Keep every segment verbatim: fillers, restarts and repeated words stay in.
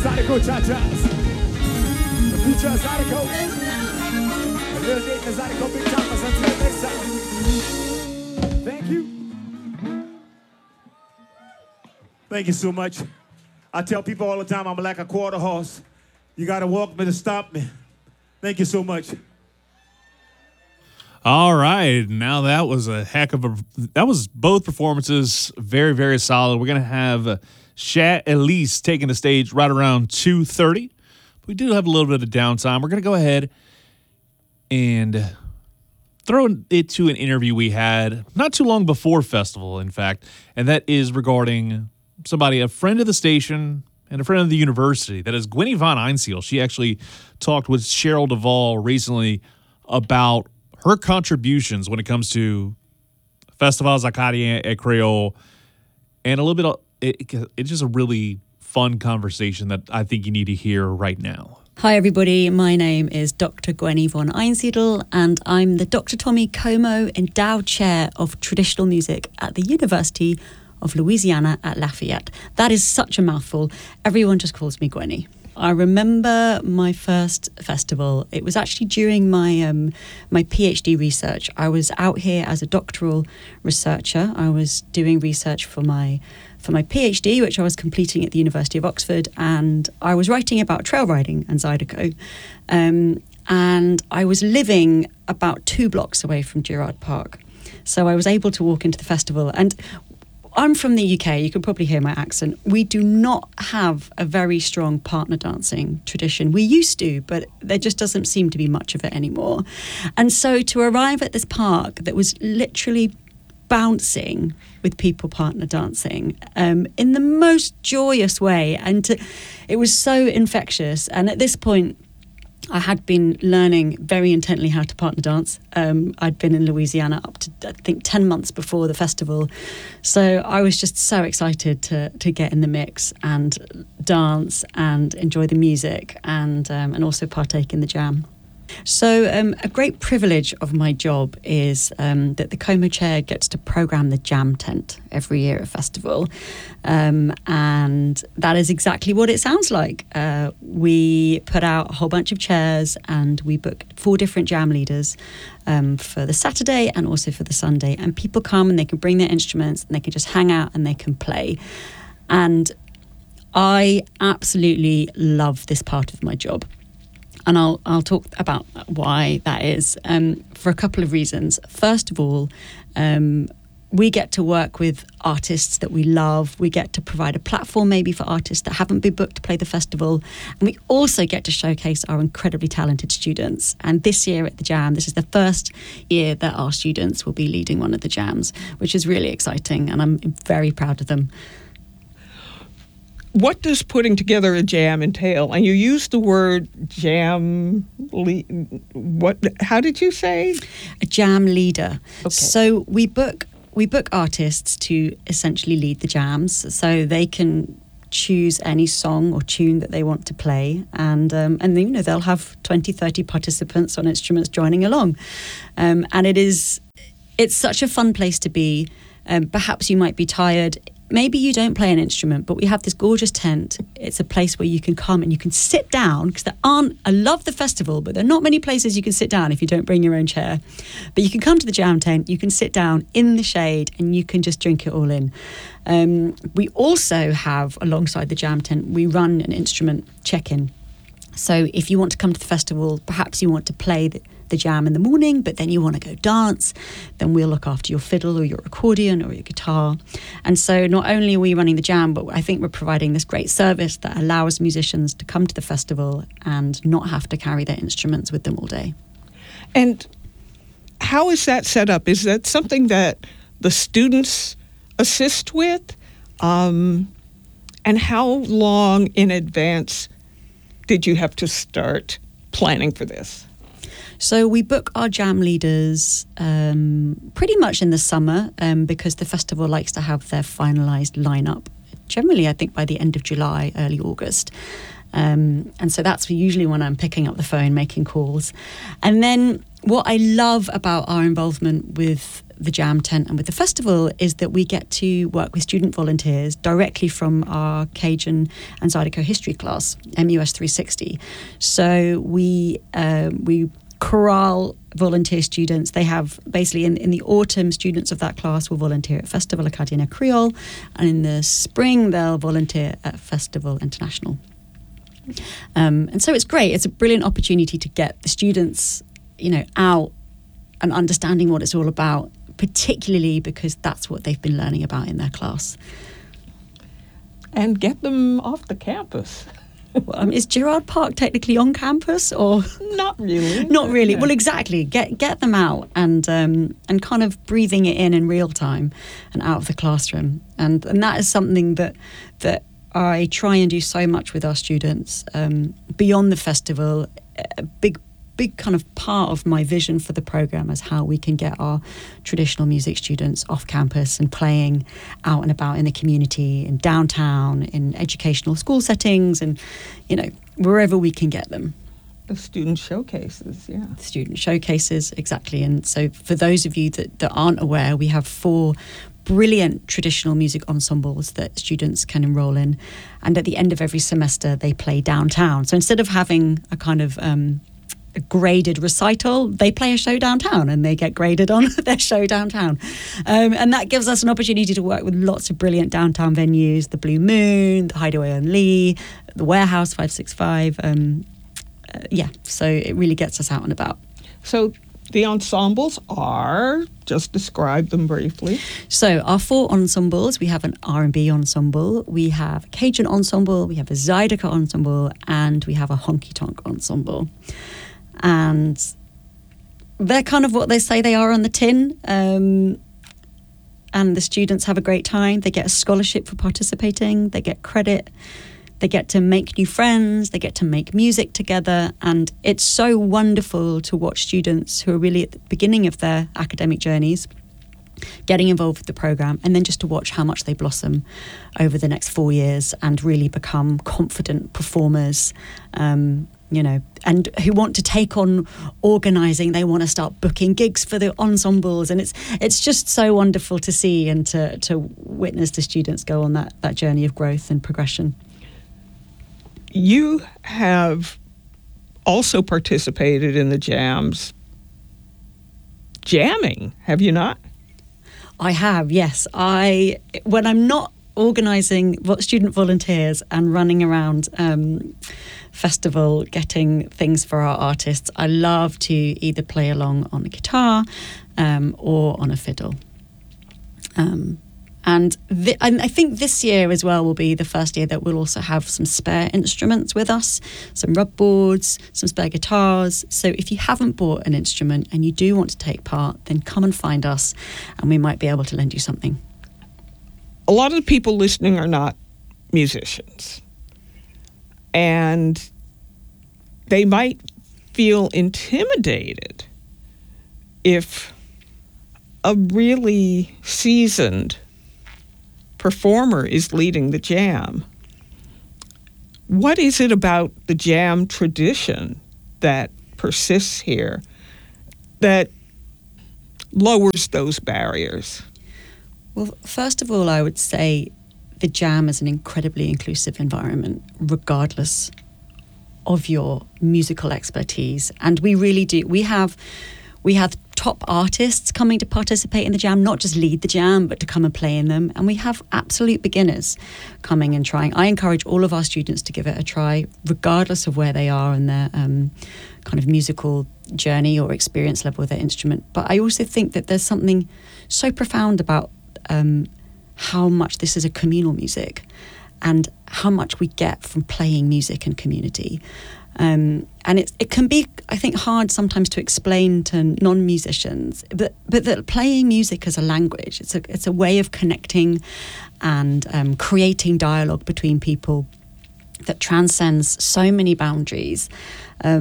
Zydeco Cha-Chas. The future of Zydeco. The real date of Zydeco Big Choppers. Until next time. Thank you. Thank you so much. I tell people all the time I'm like a quarter horse. You gotta walk me to stop me. Thank you so much. All right, now that was a heck of a. That was both performances very, very solid. We're gonna have Shat Elise taking the stage right around two thirty. We do have a little bit of downtime. We're gonna go ahead and throw it to an interview we had not too long before festival, in fact, and that is regarding somebody, a friend of the station and a friend of the university. That is Gwenny Von Einsiedel. She actually talked with Cheryl Duvall recently about her contributions when it comes to Festivals Acadien et Creole, and a little bit of, it, it's just a really fun conversation that I think you need to hear right now. Hi everybody, my name is Doctor Gwenny Von Einsiedel and I'm the Doctor Tommy Como Endowed Chair of Traditional Music at the University of Louisiana at Lafayette. That is such a mouthful. Everyone just calls me Gwenny. I remember my first festival. It was actually during my um, my PhD research. I was out here as a doctoral researcher. I was doing research for my for my PhD, which I was completing at the University of Oxford, and I was writing about trail riding and Zydeco. Um, and I was living about two blocks away from Girard Park. So I was able to walk into the festival. And I'm from the U K, you can probably hear my accent. We do not have a very strong partner dancing tradition. We used to, but there just doesn't seem to be much of it anymore. And so to arrive at this park that was literally bouncing with people partner dancing um, in the most joyous way, and to, it was so infectious. And at this point, I had been learning very intently how to partner dance. Um, I'd been in Louisiana up to, I think, ten months before the festival. So I was just so excited to to get in the mix and dance and enjoy the music and um, and also partake in the jam. So um, a great privilege of my job is um, that the Como Chair gets to programme the jam tent every year at festival. Um, and that is exactly what it sounds like. Uh, we put out a whole bunch of chairs and we book four different jam leaders um, for the Saturday and also for the Sunday. And people come and they can bring their instruments and they can just hang out and they can play. And I absolutely love this part of my job. And I'll I'll talk about why that is um, for a couple of reasons. First of all, um, we get to work with artists that we love. We get to provide a platform maybe for artists that haven't been booked to play the festival. And we also get to showcase our incredibly talented students. And this year at the Jam, this is the first year that our students will be leading one of the jams, which is really exciting. And I'm very proud of them. What does putting together a jam entail? And you used the word jam. Le- what? How did you say? A jam leader. Okay. So we book we book artists to essentially lead the jams, so they can choose any song or tune that they want to play, and um, and you know they'll have twenty, thirty participants on instruments joining along, um, and it is it's such a fun place to be. Um, perhaps you might be tired. Maybe you don't play an instrument, but we have this gorgeous tent. It's a place where you can come and you can sit down, because there aren't, I love the festival, but there are not many places you can sit down if you don't bring your own chair. But you can come to the jam tent, you can sit down in the shade and you can just drink it all in. Um, we also have, alongside the jam tent, we run an instrument check-in. So if you want to come to the festival, perhaps you want to play the, the jam in the morning, but then you want to go dance, then we'll look after your fiddle or your accordion or your guitar. And so not only are we running the jam, but I think we're providing this great service that allows musicians to come to the festival and not have to carry their instruments with them all day. And how is that set up? Is that something that the students assist with? Um, and how long in advance did you have to start planning for this? So we book our jam leaders um, pretty much in the summer um, because the festival likes to have their finalised lineup. Generally, I think by the end of July, early August. Um, and so that's usually when I'm picking up the phone, making calls. And then what I love about our involvement with the Jam Tent and with the festival is that we get to work with student volunteers directly from our Cajun and Zydeco history class, M U S three sixty. So we um, we corral volunteer students. They have basically in, in the autumn, students of that class will volunteer at Festival Acadiana Creole, and in the spring they'll volunteer at Festival International. Um, and so it's great. It's a brilliant opportunity to get the students, you know, out and understanding what it's all about, particularly because that's what they've been learning about in their class. And get them off the campus. Well, I mean, is Girard Park technically on campus, or Not really. not really? Yeah. Well, exactly. Get get them out and um, and kind of breathing it in in real time and out of the classroom. And and that is something that that I try and do so much with our students. Um, beyond the festival, a big big kind of part of my vision for the program is how we can get our traditional music students off campus and playing out and about in the community, in downtown, in educational school settings, and, you know, wherever we can get them. The student showcases, yeah. Student showcases, exactly. And so for those of you that, that aren't aware, we have four brilliant traditional music ensembles that students can enroll in. And at the end of every semester, they play downtown. So instead of having a kind of um, a graded recital, they play a show downtown and they get graded on their show downtown. Um, and that gives us an opportunity to work with lots of brilliant downtown venues, the Blue Moon, the Hideaway on Lee, the Warehouse five six five. Um, uh, yeah, so it really gets us out and about. So the ensembles are, just describe them briefly. So our four ensembles, we have an R and B ensemble, we have a Cajun ensemble, we have a Zydeco ensemble, and we have a honky tonk ensemble. And they're kind of what they say they are on the tin. Um, and the students have a great time. They get a scholarship for participating. They get credit. They get to make new friends. They get to make music together. And it's so wonderful to watch students who are really at the beginning of their academic journeys getting involved with the program, and then just to watch how much they blossom over the next four years and really become confident performers, um, you know, and who want to take on organising. They want to start booking gigs for the ensembles, and it's it's just so wonderful to see and to to witness the students go on that, that journey of growth and progression. You have also participated in the jams, jamming, have you not? I have, yes. I when I'm not organising student volunteers and running around um, festival, getting things for our artists, I love to either play along on a guitar um, or on a fiddle. Um, and, th- and I think this year as well will be the first year that we'll also have some spare instruments with us, some rub boards, some spare guitars. So if you haven't bought an instrument and you do want to take part, then come and find us and we might be able to lend you something. A lot of the people listening are not musicians, and they might feel intimidated if a really seasoned performer is leading the jam. What is it about the jam tradition that persists here that lowers those barriers? Well, first of all, I would say the jam is an incredibly inclusive environment, regardless of your musical expertise. And we really do. We have we have top artists coming to participate in the jam, not just lead the jam, but to come and play in them. And we have absolute beginners coming and trying. I encourage all of our students to give it a try, regardless of where they are in their um, kind of musical journey or experience level with their instrument. But I also think that there's something so profound about um, how much this is a communal music and how much we get from playing music in community. Um, and it, it can be, I think, hard sometimes to explain to non-musicians, but but that playing music as a language, it's a it's a way of connecting and um, creating dialogue between people that transcends so many boundaries. Um,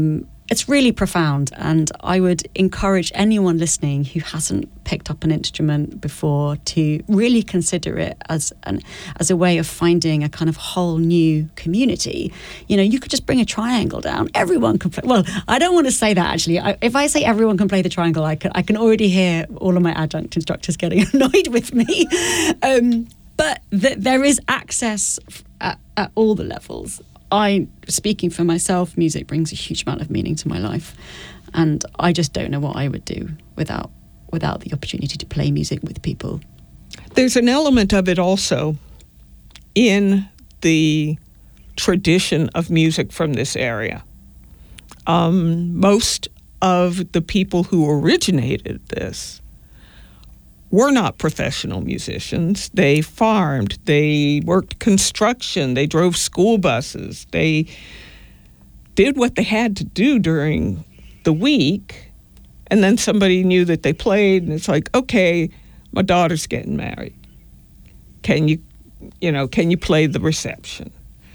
it's really profound, and I would encourage anyone listening who hasn't picked up an instrument before to really consider it as an as a way of finding a kind of whole new community. You know, you could just bring a triangle down. Everyone can play. Well, I don't want to say that actually. I, if I say everyone can play the triangle, I can I can already hear all of my adjunct instructors getting annoyed with me. Um, but th- there is access at, at all the levels. I, speaking for myself, music brings a huge amount of meaning to my life, and I just don't know what I would do without without the opportunity to play music with people. There's an element of it also in the tradition of music from this area. Um, most of the people who originated this were not professional musicians. They farmed, they worked construction, they drove school buses, they did what they had to do during the week, and then somebody knew that they played, and it's like, okay, my daughter's getting married. Can you, you know, can you play the reception?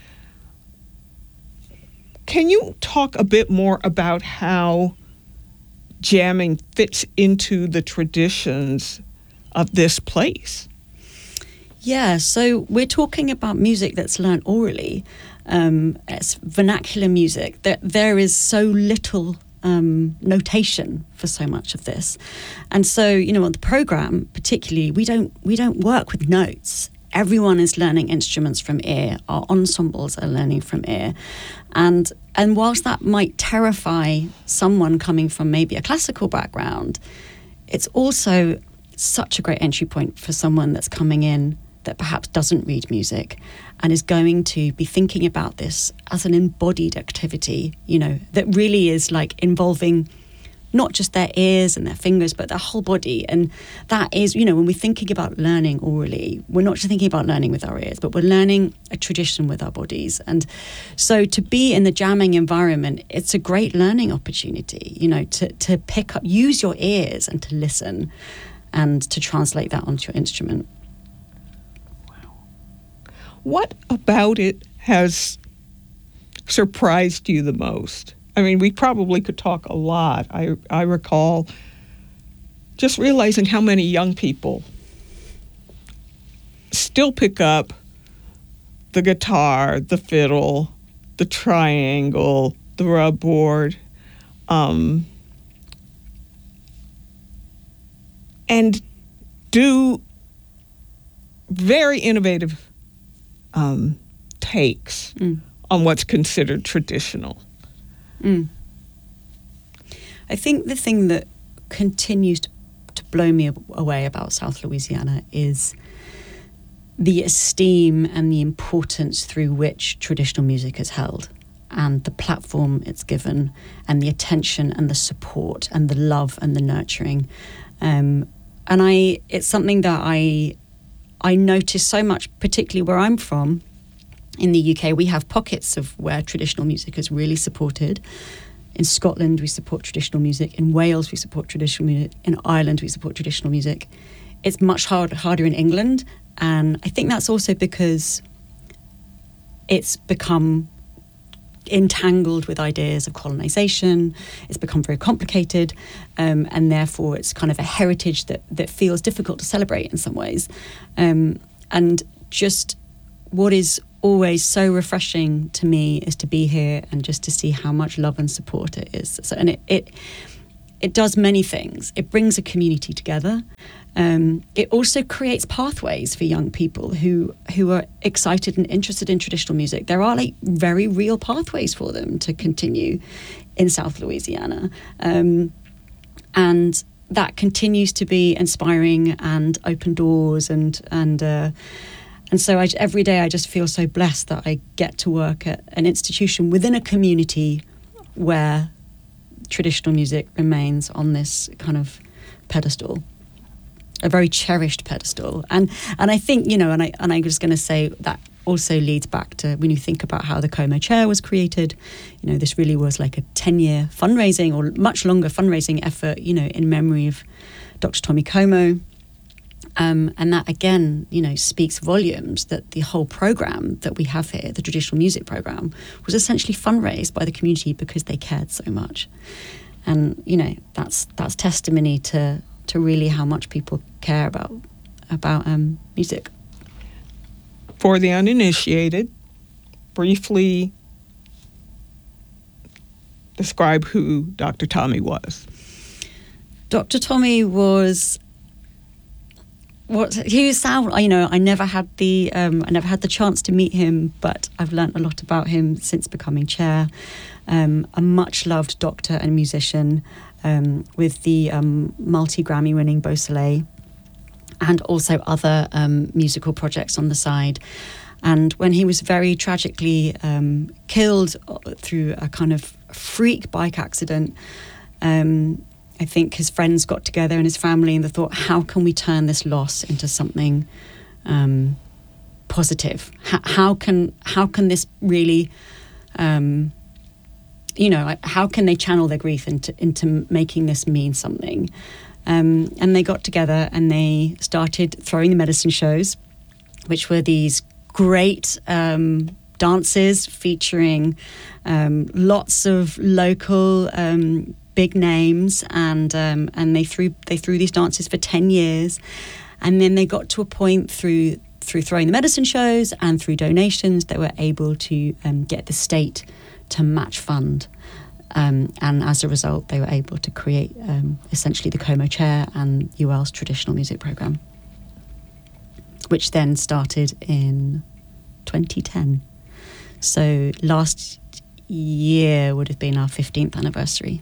Can you talk a bit more about how jamming fits into the traditions of this place? Yeah, so we're talking about music that's learnt orally. Um, it's vernacular music. There, there is so little um, notation for so much of this, and so you know, on the program, particularly, we don't we don't work with notes. Everyone is learning instruments from ear. Our ensembles are learning from ear, and and whilst that might terrify someone coming from maybe a classical background, it's also such a great entry point for someone that's coming in that perhaps doesn't read music and is going to be thinking about this as an embodied activity, you know, that really is like involving not just their ears and their fingers, but their whole body. And that is, you know, when we're thinking about learning orally, we're not just thinking about learning with our ears, but we're learning a tradition with our bodies. And so to be in the jamming environment, it's a great learning opportunity, you know, to, to pick up, use your ears and to listen and to translate that onto your instrument. What about it has surprised you the most? I mean, we probably could talk a lot. I, I recall just realizing how many young people still pick up the guitar, the fiddle, the triangle, the rub board, um, and do very innovative um, takes mm. on what's considered traditional. Mm. I think the thing that continues to, to blow me away about South Louisiana is the esteem and the importance through which traditional music is held, and the platform it's given, and the attention and the support and the love and the nurturing. Um, and I, it's something that I, I notice so much, particularly where I'm from. In the U K, we have pockets of where traditional music is really supported. In Scotland, we support traditional music. In Wales, we support traditional music. In Ireland, we support traditional music. It's much hard, harder in England, and I think that's also because it's become entangled with ideas of colonization. It's become very complicated, um, and therefore it's kind of a heritage that, that feels difficult to celebrate in some ways. Um, and just what is always so refreshing to me is to be here and just to see how much love and support it is. So, and it it, it does many things. It brings a community together. Um, it also creates pathways for young people who who are excited and interested in traditional music. There are like very real pathways for them to continue in South Louisiana. Um, and that continues to be inspiring and open doors and and uh, And so I, every day I just feel so blessed that I get to work at an institution within a community where traditional music remains on this kind of pedestal, a very cherished pedestal. And and I think, you know, and, I, and I'm just going to say that also leads back to when you think about how the Como Chair was created. You know, this really was like a ten-year fundraising or much longer fundraising effort, you know, in memory of Doctor Tommy Como. Um, and that, again, you know, speaks volumes that the whole program that we have here, the traditional music program, was essentially fundraised by the community because they cared so much. And, you know, that's that's testimony to to really how much people care about about um, music. For the uninitiated, briefly describe who Doctor Tommy was. Doctor Tommy was what he was sound. You know, I never had the um, I never had the chance to meet him, but I've learnt a lot about him since becoming chair. Um, a much loved doctor and musician um, with the um, multi Grammy winning Beausoleil, and also other um, musical projects on the side. And when he was very tragically um, killed through a kind of freak bike accident, um, I think his friends got together and his family and they thought, how can we turn this loss into something um, positive? How, how can how can this really, um, you know, how can they channel their grief into into making this mean something? Um, and they got together and they started throwing the medicine shows, which were these great um, dances featuring um, lots of local um, big names, and um, and they threw they threw these dances for ten years, and then they got to a point through through throwing the medicine shows and through donations they were able to um, get the state to match fund. Um, and as a result, they were able to create um, essentially the Como Chair and U L's traditional music program, which then started in twenty ten. So last year would have been our fifteenth anniversary.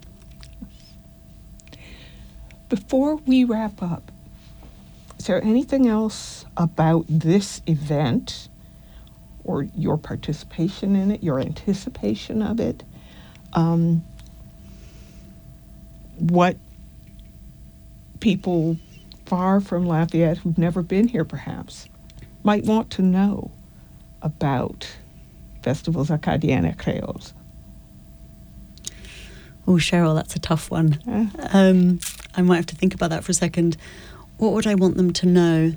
Before we wrap up, is there anything else about this event or your participation in it, your anticipation of it, um, what people far from Lafayette who've never been here perhaps might want to know about Festivals Acadiens Creoles? Oh, Cheryl, that's a tough one. Uh, Um, I might have to think about that for a second. What would I want them to know?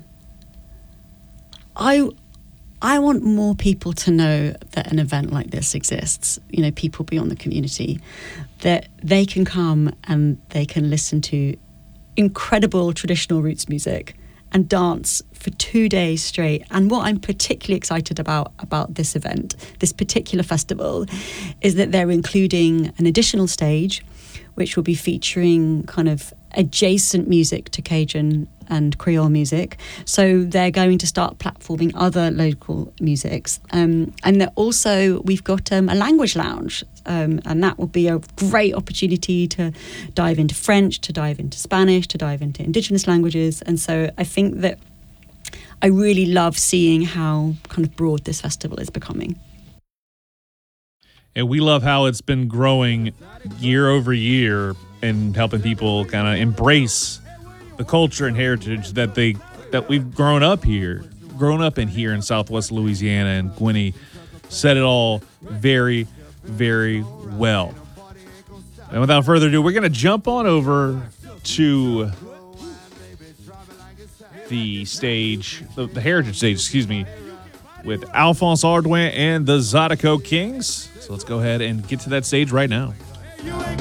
I, I want more people to know that an event like this exists. You know, people beyond the community, that they can come and they can listen to incredible traditional roots music and dance for two days straight. And what I'm particularly excited about about this event, this particular festival, is that they're including an additional stage, which will be featuring kind of adjacent music to Cajun and Creole music. So they're going to start platforming other local musics. Um, and that also, we've got um, a language lounge, um, and that will be a great opportunity to dive into French, to dive into Spanish, to dive into indigenous languages. And so I think that I really love seeing how kind of broad this festival is becoming. And we love how it's been growing year over year and helping people kind of embrace the culture and heritage that they that we've grown up here, grown up in here in Southwest Louisiana. And Gwenny said it all very, very well. And without further ado, we're going to jump on over to the stage, the, the heritage stage, excuse me, with Alphonse Ardouin and the Zydeco Kings. So let's go ahead and get to that stage right now.